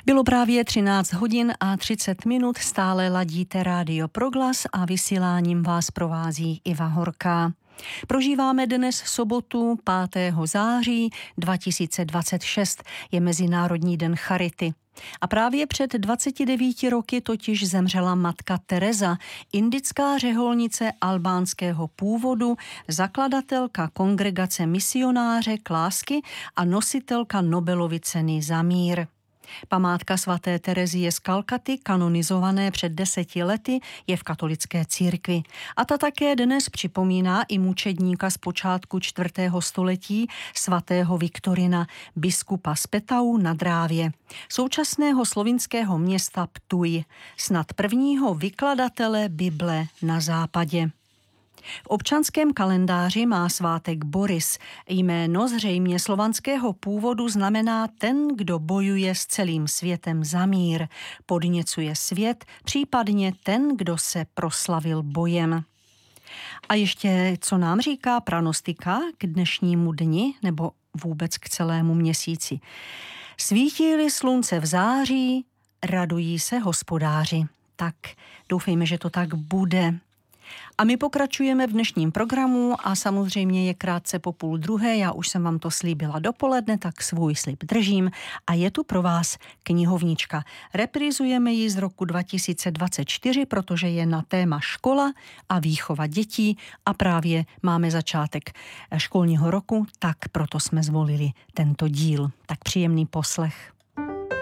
Bylo právě 13 hodin a 30 minut, stále ladíte Rádio Proglas a vysíláním vás provází Iva Horká. Prožíváme dnes sobotu 5. září 2026, je Mezinárodní den charity. A právě před 29 roky totiž zemřela matka Teresa, indická řeholnice albánského původu, zakladatelka kongregace misionářek lásky a nositelka Nobelovy ceny za mír. Památka svaté Terezie z Kalkaty, kanonizované před 10 lety, je v katolické církvi. A ta také dnes připomíná i mučedníka z počátku 4. století, svatého Viktorina, biskupa z Petau na Drávě, současného slovinského města Ptuj, snad prvního vykladatele Bible na západě. V občanském kalendáři má svátek Boris. Jméno zřejmě slovanského původu znamená ten, kdo bojuje s celým světem za mír, podněcuje svět, případně ten, kdo se proslavil bojem. A ještě, co nám říká pranostika k dnešnímu dni nebo vůbec k celému měsíci. Svítí-li slunce v září, radují se hospodáři. Tak doufejme, že to tak bude. A my pokračujeme v dnešním programu a samozřejmě je krátce po 12:30, já už jsem vám to slíbila dopoledne, tak svůj slib držím a je tu pro vás knihovnička. Reprizujeme ji z roku 2024, protože je na téma škola a výchova dětí a právě máme začátek školního roku, tak proto jsme zvolili tento díl. Tak příjemný poslech.